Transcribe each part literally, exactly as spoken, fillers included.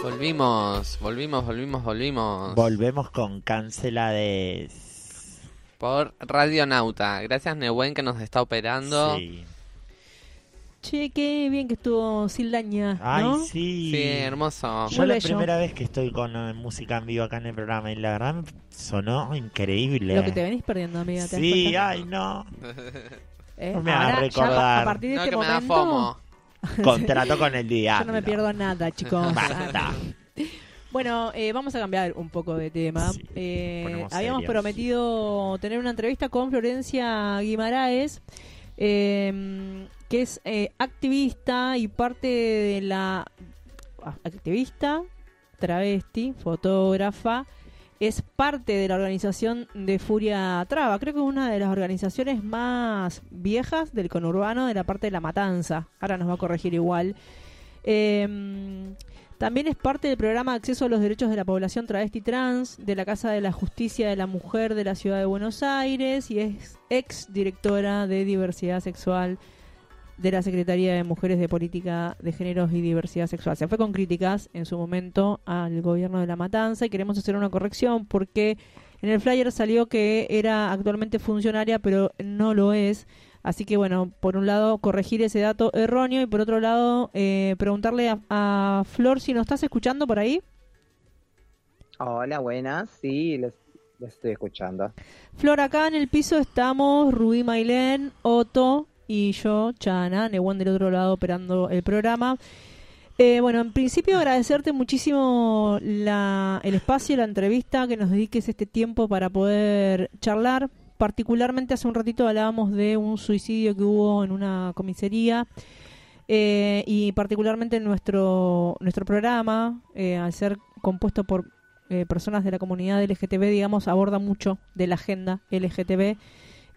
Volvimos, volvimos, volvimos, volvimos. Volvemos con Cancelades. Por Radionauta. Gracias, Nehuen, que nos está operando. Sí. Che, qué bien que estuvo Sildaña, ¿no? Ay, sí. Sí, hermoso. Yo Muy la bello. primera vez que estoy con eh, música en vivo acá en el programa y la verdad me sonó increíble. Lo que te venís perdiendo, amiga. ¿te das Sí, cuenta? ay, no. ¿Eh? no me hagas Ahora, ya recordar. a partir de No, este que me da momento, fomo. Contrato con el diablo. yo no me pierdo nada, chicos. Basta. Bueno, eh, vamos a cambiar un poco de tema. Sí, Eh, ponemos habíamos serios. prometido tener una entrevista con Florencia Guimaraes, eh, que es eh, activista y parte de la... Activista, travesti, fotógrafa, es parte de la organización de Furia Traba. Creo que es una de las organizaciones más viejas del conurbano de la parte de La Matanza. Ahora nos va a corregir igual. Eh, también es parte del programa de acceso a los derechos de la población travesti trans de la Casa de la Justicia de la Mujer de la Ciudad de Buenos Aires y es ex directora de diversidad sexual de la Secretaría de Mujeres de Política de Géneros y Diversidad Sexual. Se fue con críticas en su momento al gobierno de La Matanza y queremos hacer una corrección porque en el flyer salió que era actualmente funcionaria, pero no lo es. Así que, bueno, por un lado, corregir ese dato erróneo y por otro lado, eh, preguntarle a, a Flor si nos estás escuchando por ahí. Hola, buenas. Sí, les, les estoy escuchando. Flor, acá en el piso estamos Rubí Mailén, Otto y yo, Chana, Nehuen del otro lado operando el programa. Eh, bueno, en principio agradecerte muchísimo la, el espacio, la entrevista, que nos dediques este tiempo para poder charlar. Particularmente hace un ratito hablábamos de un suicidio que hubo en una comisaría eh, y particularmente en nuestro nuestro programa, eh, al ser compuesto por eh, personas de la comunidad L G T B, digamos, aborda mucho de la agenda L G T B.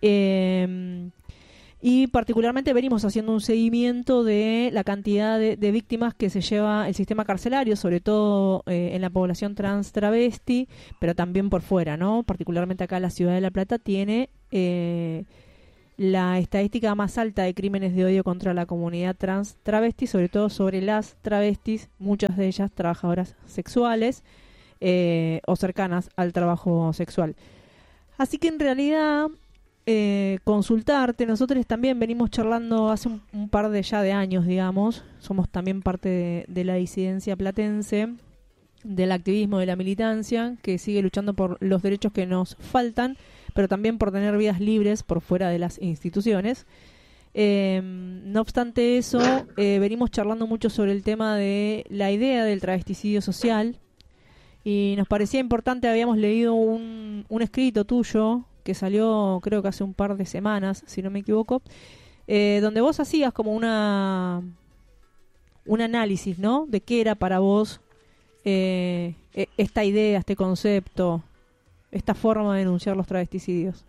Eh, Y particularmente venimos haciendo un seguimiento de la cantidad de, de víctimas que se lleva el sistema carcelario, sobre todo eh, en la población trans travesti, pero también por fuera, ¿no? Particularmente acá la ciudad de La Plata tiene eh, la estadística más alta de crímenes de odio contra la comunidad trans travesti, sobre todo sobre las travestis, muchas de ellas trabajadoras sexuales eh, o cercanas al trabajo sexual. Así que en realidad... Eh, consultarte, nosotros también venimos charlando hace un, un par de ya de años, digamos, somos también parte de, de la disidencia platense, del activismo, de la militancia, que sigue luchando por los derechos que nos faltan, pero también por tener vidas libres por fuera de las instituciones. Eh, no obstante eso, eh, venimos charlando mucho sobre el tema de la idea del travesticidio social y nos parecía importante, habíamos leído un, un escrito tuyo que salió creo que hace un par de semanas, si no me equivoco, eh, donde vos hacías como una un análisis, ¿no? De qué era para vos eh, esta idea, este concepto, esta forma de denunciar los travesticidios.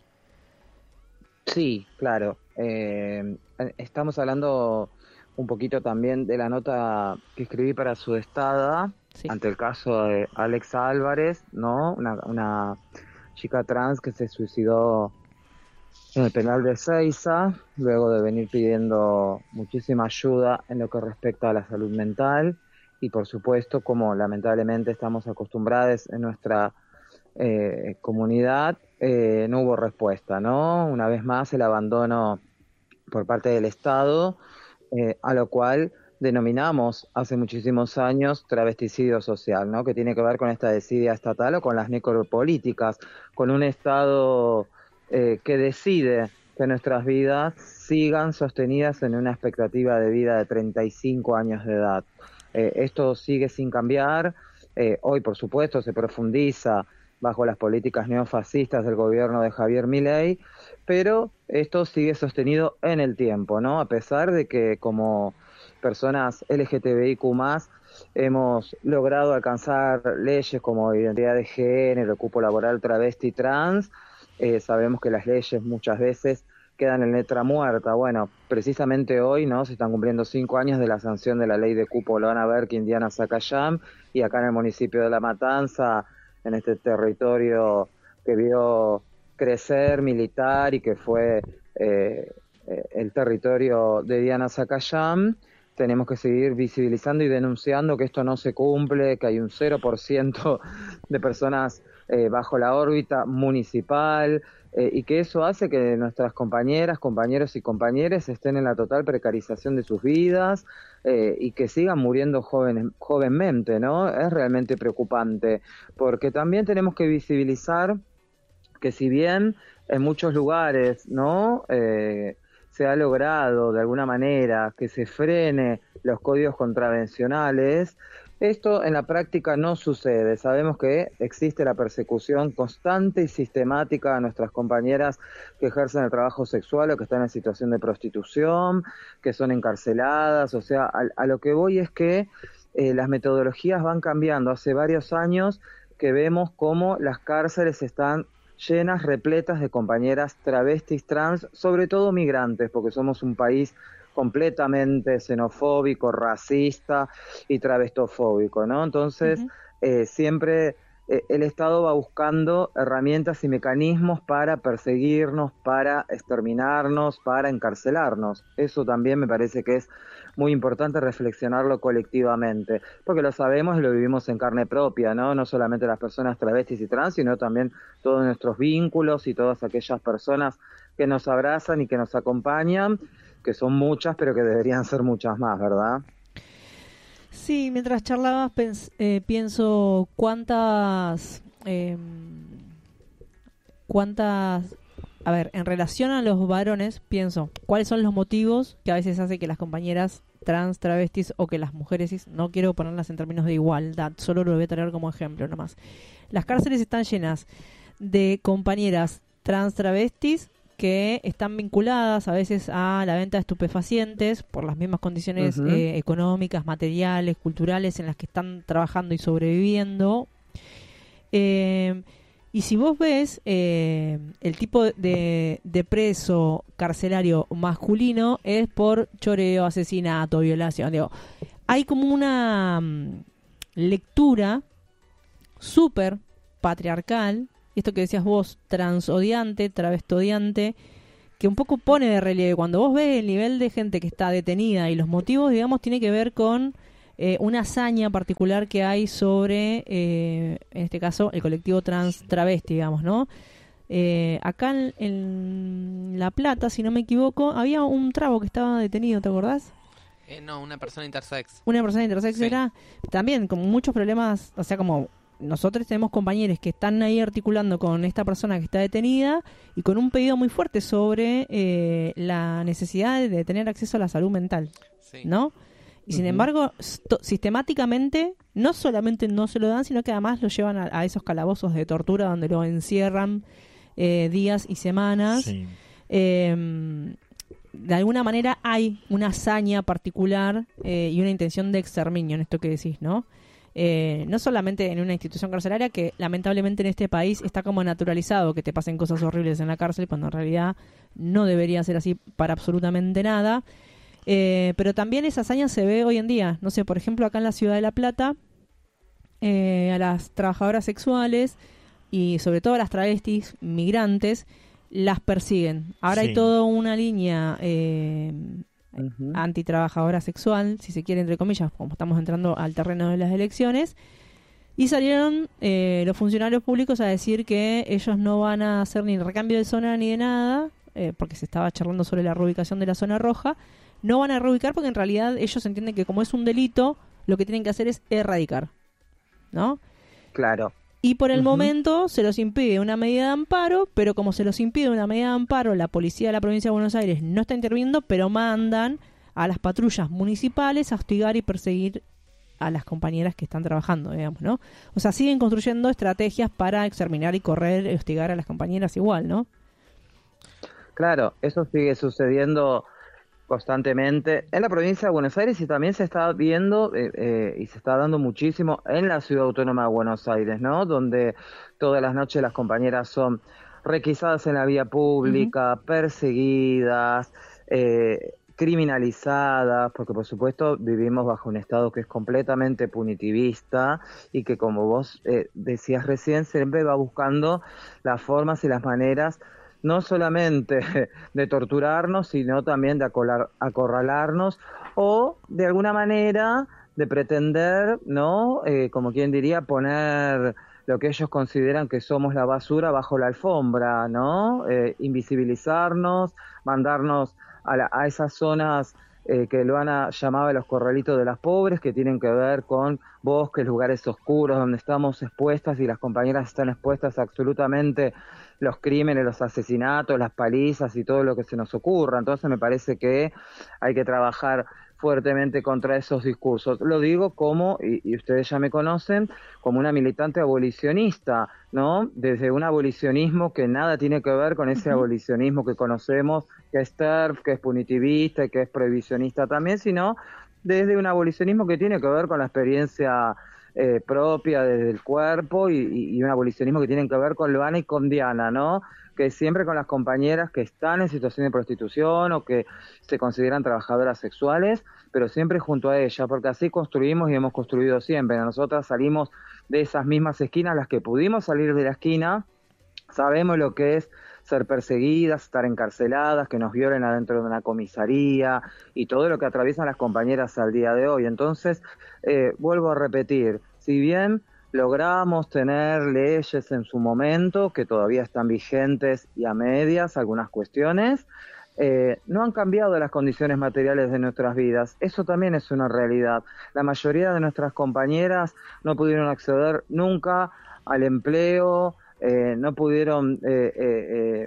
Sí, claro. Eh, estamos hablando un poquito también de la nota que escribí para Sudestada, Sí. ante el caso de Alexa Álvarez, ¿no? Una, una chica trans que se suicidó en el penal de Ezeiza, luego de venir pidiendo muchísima ayuda en lo que respecta a la salud mental y por supuesto, como lamentablemente estamos acostumbrados en nuestra eh, comunidad, eh, no hubo respuesta, ¿no? Una vez más el abandono por parte del Estado, eh, a lo cual denominamos hace muchísimos años travesticidio social, ¿no? Que tiene que ver con esta desidia estatal o con las necropolíticas, con un Estado eh, que decide que nuestras vidas sigan sostenidas en una expectativa de vida de treinta y cinco años de edad. Eh, esto sigue sin cambiar. Eh, hoy, por supuesto, se profundiza bajo las políticas neofascistas del gobierno de Javier Milei, pero esto sigue sostenido en el tiempo, ¿no? A pesar de que como personas L G T B I Q más, hemos logrado alcanzar leyes como identidad de género, cupo laboral travesti trans, eh, sabemos que las leyes muchas veces quedan en letra muerta. Bueno, precisamente hoy, ¿no? Se están cumpliendo cinco años de la sanción de la ley de cupo Loana Berk, Indiana Zacayam, y acá en el municipio de La Matanza, en este territorio que vio crecer militar y que fue eh, eh, el territorio de Diana Zacayam, tenemos que seguir visibilizando y denunciando que esto no se cumple, que hay un cero por ciento de personas eh, bajo la órbita municipal, eh, y que eso hace que nuestras compañeras, compañeros y compañeras estén en la total precarización de sus vidas, eh, y que sigan muriendo jóvenes, jovenmente, ¿no? Es realmente preocupante, porque también tenemos que visibilizar que si bien en muchos lugares, ¿no?, eh, se ha logrado de alguna manera que se frene los códigos contravencionales, esto en la práctica no sucede. Sabemos que existe la persecución constante y sistemática a nuestras compañeras que ejercen el trabajo sexual o que están en situación de prostitución, que son encarceladas. O sea, a, a lo que voy es que eh, las metodologías van cambiando. Hace varios años que vemos cómo las cárceles están llenas, repletas de compañeras travestis, trans, sobre todo migrantes, porque somos un país completamente xenofóbico, racista y travestofóbico, ¿no? Entonces, uh-huh. eh, siempre eh, el Estado va buscando herramientas y mecanismos para perseguirnos, para exterminarnos, para encarcelarnos. Eso también me parece que es muy importante reflexionarlo colectivamente, porque lo sabemos y lo vivimos en carne propia, ¿no? No solamente las personas travestis y trans, sino también todos nuestros vínculos y todas aquellas personas que nos abrazan y que nos acompañan, que son muchas, pero que deberían ser muchas más, ¿verdad? Sí, mientras charlabas pens- eh, pienso cuántas... Eh, cuántas... A ver, en relación a los varones, pienso, ¿cuáles son los motivos que a veces hace que las compañeras trans, travestis o que las mujeres, no quiero ponerlas en términos de igualdad, solo lo voy a traer como ejemplo nomás. Las cárceles están llenas de compañeras trans, travestis que están vinculadas a veces a la venta de estupefacientes por las mismas condiciones uh-huh. eh, económicas, materiales, culturales en las que están trabajando y sobreviviendo. Eh, y si vos ves eh, el tipo de, de preso carcelario masculino es por choreo, asesinato, violación. Digo, hay como una um, lectura súper patriarcal, esto que decías vos, transodiante, travestodiante, que un poco pone de relieve. Cuando vos ves el nivel de gente que está detenida y los motivos, digamos, tiene que ver con eh, una hazaña particular que hay sobre, eh, en este caso, el colectivo trans travesti, digamos, ¿no? Eh, acá en, en La Plata, si no me equivoco, había un trabo que estaba detenido, ¿te acordás? Eh, no, una persona intersex. Una persona intersex sí. Era también con muchos problemas, o sea, como... Nosotros tenemos compañeros que están ahí articulando con esta persona que está detenida y con un pedido muy fuerte sobre eh, la necesidad de tener acceso a la salud mental, sí. ¿no? Y uh-huh. sin embargo, st- sistemáticamente, no solamente no se lo dan, sino que además lo llevan a, a esos calabozos de tortura donde lo encierran eh, días y semanas. Sí. Eh, de alguna manera hay una hazaña particular eh, y una intención de exterminio en esto que decís, ¿no? Eh, no solamente en una institución carcelaria, que lamentablemente en este país está como naturalizado que te pasen cosas horribles en la cárcel, cuando en realidad no debería ser así para absolutamente nada, eh, pero también esa hazaña se ve hoy en día. No sé, por ejemplo, acá en la ciudad de La Plata, eh, a las trabajadoras sexuales y sobre todo a las travestis migrantes las persiguen. Ahora sí. Hay toda una línea eh, Uh-huh. antitrabajadora sexual, si se quiere, entre comillas, como estamos entrando al terreno de las elecciones, y salieron eh, los funcionarios públicos a decir que ellos no van a hacer ni recambio de zona ni de nada, eh, porque se estaba charlando sobre la reubicación de la zona roja. No van a reubicar porque en realidad ellos entienden que como es un delito, lo que tienen que hacer es erradicar, ¿no? Claro. Y por el uh-huh. momento se los impide una medida de amparo, pero como se los impide una medida de amparo, la policía de la provincia de Buenos Aires no está interviniendo, pero mandan a las patrullas municipales a hostigar y perseguir a las compañeras que están trabajando, digamos, ¿no? O sea, siguen construyendo estrategias para exterminar y correr y hostigar a las compañeras igual, ¿no? Claro, eso sigue sucediendo constantemente en la provincia de Buenos Aires y también se está viendo eh, eh, y se está dando muchísimo en la ciudad autónoma de Buenos Aires, ¿no? Donde todas las noches las compañeras son requisadas en la vía pública, uh-huh. perseguidas, eh, criminalizadas, porque por supuesto vivimos bajo un estado que es completamente punitivista y que, como vos eh, decías recién, siempre va buscando las formas y las maneras no solamente de torturarnos, sino también de acolar, acorralarnos o de alguna manera de pretender, ¿no? Eh, como quien diría, poner lo que ellos consideran que somos la basura bajo la alfombra, ¿no? Eh, invisibilizarnos, mandarnos a, la, a esas zonas eh, que Luana llamaba los corralitos de las pobres, que tienen que ver con bosques, lugares oscuros, donde estamos expuestas y las compañeras están expuestas a absolutamente los crímenes, los asesinatos, las palizas y todo lo que se nos ocurra. Entonces me parece que hay que trabajar fuertemente contra esos discursos. Lo digo como, y, y ustedes ya me conocen, como una militante abolicionista, ¿no? Desde un abolicionismo que nada tiene que ver con ese abolicionismo que conocemos, que es TERF, que es punitivista y que es prohibicionista también, sino desde un abolicionismo que tiene que ver con la experiencia eh, propia desde el cuerpo y, y, y un abolicionismo que tiene que ver con Luana y con Diana, ¿no? Que siempre con las compañeras que están en situación de prostitución o que se consideran trabajadoras sexuales, pero siempre junto a ella, porque así construimos y hemos construido siempre. Nosotras salimos de esas mismas esquinas, las que pudimos salir de la esquina, sabemos lo que es ser perseguidas, estar encarceladas, que nos violen adentro de una comisaría y todo lo que atraviesan las compañeras al día de hoy. Entonces, eh, vuelvo a repetir, si bien logramos tener leyes en su momento que todavía están vigentes y a medias, algunas cuestiones, eh, no han cambiado las condiciones materiales de nuestras vidas. Eso también es una realidad. La mayoría de nuestras compañeras no pudieron acceder nunca al empleo, eh, no pudieron eh, eh, eh,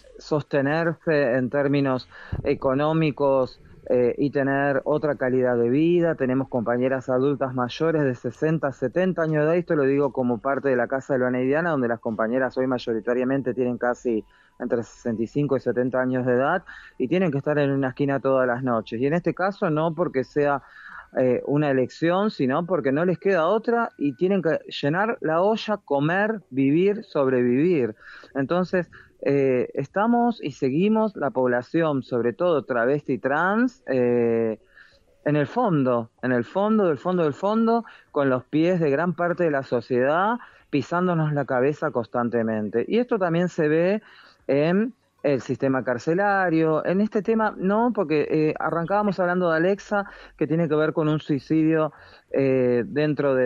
sostenerse en términos económicos Eh, y tener otra calidad de vida. Tenemos compañeras adultas mayores de sesenta, setenta años de edad, esto lo digo como parte de la Casa de Luana y Diana, donde las compañeras hoy mayoritariamente tienen casi entre sesenta y cinco y setenta años de edad y tienen que estar en una esquina todas las noches. Y en este caso no porque sea eh, una elección, sino porque no les queda otra y tienen que llenar la olla, comer, vivir, sobrevivir. Entonces, Eh, estamos y seguimos la población, sobre todo travesti y trans, eh, en el fondo, en el fondo del fondo del fondo, con los pies de gran parte de la sociedad pisándonos la cabeza constantemente. Y esto también se ve en el sistema carcelario, en este tema, no, porque eh, arrancábamos hablando de Alexa, que tiene que ver con un suicidio eh, dentro de